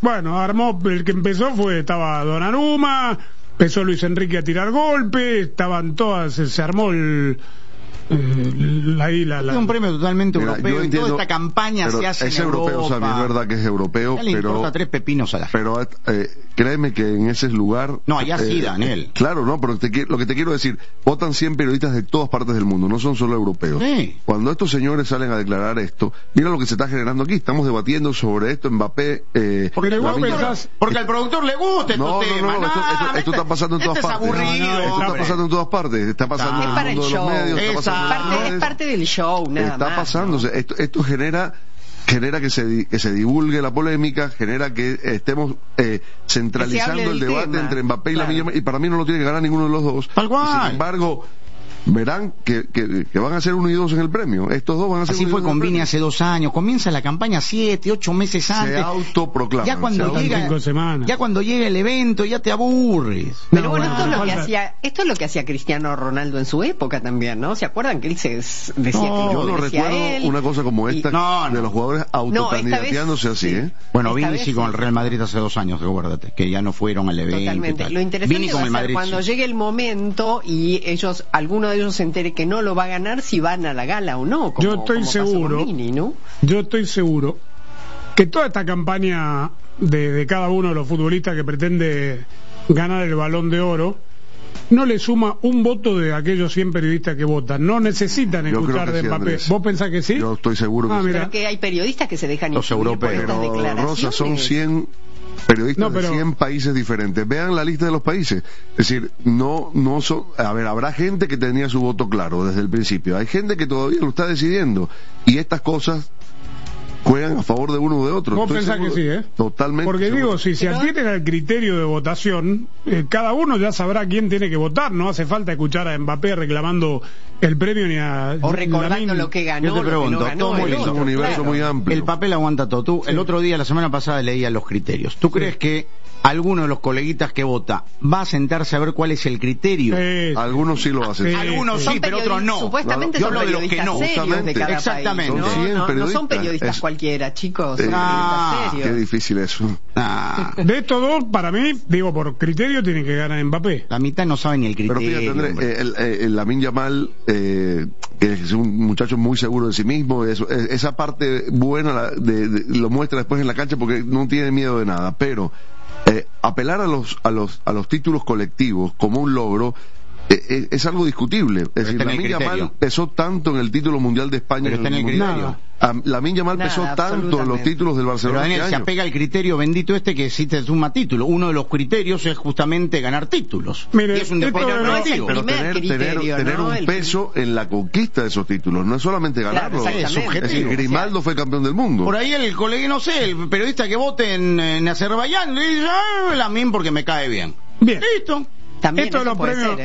bueno, armó, el que empezó estaba Donnarumma, empezó Luis Enrique a tirar golpes, estaban todas, se armó Es un premio totalmente europeo y toda esta campaña se hace es en europeo, Europa. o sea, es verdad que es europeo, Ya le importa tres pepinos a la gente. pero créeme que en ese lugar... No, allá sí, Daniel. Claro, no, pero lo que te quiero decir, votan 100 periodistas de todas partes del mundo, no son solo europeos. Sí. Cuando estos señores salen a declarar esto, mira lo que se está generando aquí, estamos debatiendo sobre esto, Mbappé... Porque al productor le gusta no, estos temas. esto está pasando en todas partes. Es aburrido. Esto está pasando en todas partes, está pasando en el mundo de los medios, está pasando Es parte del show, nada está más. pasándose, ¿no? Esto genera que se divulgue la polémica, genera que estemos centralizando el debate tema entre Mbappé y Lamine Yamal, y para mí no lo tiene que ganar ninguno de los dos. Tal cual. Sin embargo, verán que van a ser 1 y 2 en el premio. Estos dos van a ser. Así fue con Vini hace 2 años. Comienza la campaña 7, 8 meses antes. Se autoproclaman. Ya cuando llega el evento, ya te aburres. Pero bueno, esto es lo que hacía Cristiano Ronaldo en su época también, ¿no? ¿Se acuerdan que él decía que yo no decía recuerdo él, una cosa como esta de los jugadores autocandidateándose así, sí. Bueno, Vini sí con el Real Madrid hace 2 años, acuérdate, que ya no fueron al evento. Totalmente. Lo interesante Vini va con a el ser Madrid, cuando llegue el momento y alguno de ellos se entere que no lo va a ganar, si van a la gala o no. Yo estoy seguro, Vini, ¿no? Yo estoy seguro que toda esta campaña de cada uno de los futbolistas que pretende ganar el Balón de Oro no le suma un voto de aquellos 100 periodistas que votan. No necesitan escuchar de Mbappé. Andrés. ¿Vos pensás que sí? Yo estoy seguro que sí. Pero que hay periodistas que se dejan los influir por europeos. estas Pero, declaraciones. Rosa, son 100 periodistas de 100 países diferentes. Vean la lista de los países. Es decir, no son... A ver, habrá gente que tenía su voto claro desde el principio. Hay gente que todavía lo está decidiendo. Y estas cosas juegan a favor de uno o de otro. Vos pensás que sí, ¿eh? Totalmente. Porque seguro. digo, si se atienen al criterio de votación, cada uno ya sabrá quién tiene que votar. No hace falta escuchar a Mbappé reclamando el premio ni a... O recordando lo que ganó. Yo te pregunto, lo que no ganó, es un universo muy amplio. El papel aguanta todo. Tú, el otro día, la semana pasada, leía los criterios. ¿Tú crees que alguno de los coleguitas que vota va a sentarse a ver cuál es el criterio? Algunos sí lo hacen. Algunos sí, pero otros no. Supuestamente Yo son hablo de los que periodistas no. serios de cada Exactamente. país, ¿no? No son periodistas Es... cualquiera, chicos. Son periodistas serios. Qué difícil eso. De estos dos, para mí, digo, por criterio tiene que ganar Mbappé. La mitad no sabe ni el criterio. Pero fíjate, Andrés, el Lamine Yamal, que es un muchacho muy seguro de sí mismo, esa parte buena lo muestra después en la cancha porque no tiene miedo de nada, pero apelar a los títulos colectivos como un logro es algo discutible. Es decir, Lamine Yamal pesó tanto en el título mundial de España. Pero está en el criterio. Lamine Yamal pesó tanto en los títulos del Barcelona. Pero Daniel, se apega al criterio bendito que si te suma título. Uno de los criterios es justamente ganar títulos. Mire, y es un deporte colectivo. Pero tener un peso en la conquista de esos títulos, no es solamente ganarlos. Claro, es decir, Grimaldo fue campeón del mundo. Por ahí el colega, no sé, el periodista que vote en Azerbaiyán le dice, Lamine porque me cae bien. Bien. Listo. También esto de los premios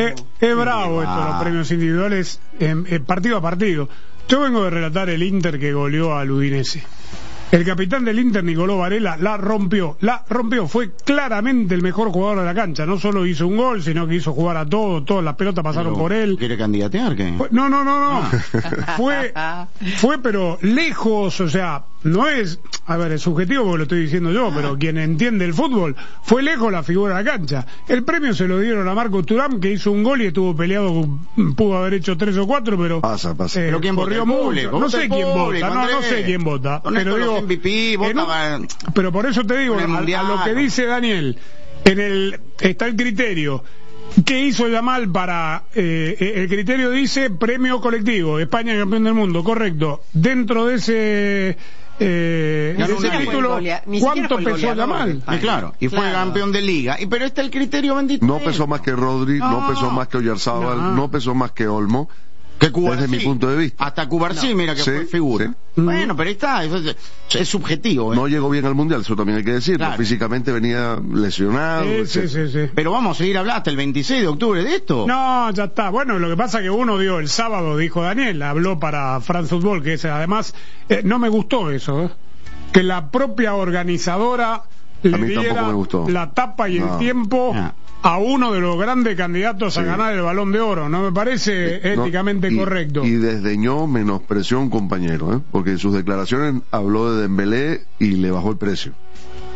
es bravo, esto de los premios individuales partido a partido. Yo vengo de relatar el Inter que goleó al Udinese. El capitán del Inter, Nicolò Varela, la rompió, fue claramente el mejor jugador de la cancha, no solo hizo un gol, sino que hizo jugar a todas las pelotas pasaron por él. ¿Quiere candidatear? ¿Qué? No. Fue pero lejos, o sea, no es, a ver, es subjetivo porque lo estoy diciendo yo, pero quien entiende el fútbol, fue lejos la figura de la cancha. El premio se lo dieron a Marcos Thuram, que hizo un gol y estuvo peleado, pudo haber hecho 3 o 4, pero pasa. Pero quién corrió mucho. No sé quién vota, no sé quién vota, pero digo, MVP, pero por eso te digo, a lo que dice Daniel, está el criterio. ¿Qué hizo Yamal para el criterio dice premio colectivo, España campeón del mundo, correcto? Dentro de ese título, ¿cuánto pesó Yamal? Claro, y fue campeón de liga. Pero está el criterio bendito. No pesó más que Rodri, no pesó más que Oyarzábal, no pesó más que Olmo. Que Cubarsí, desde mi punto de vista. Hasta Cubarsí, mira que fue figura. Sí. Bueno, pero está, es subjetivo. No llegó bien al Mundial, eso también hay que decirlo. Claro. Físicamente venía lesionado. Sí. Pero vamos a seguir hablando hasta el 26 de octubre de esto. No, ya está. Bueno, lo que pasa que uno dio el sábado, dijo Daniel, habló para France Football, que es además, no me gustó eso, que la propia organizadora le diera la tapa y el tiempo a uno de los grandes candidatos a ganar el Balón de Oro. No me parece éticamente correcto. Y desdeñó, menospreció a un compañero, porque en sus declaraciones habló de Dembélé y le bajó el precio.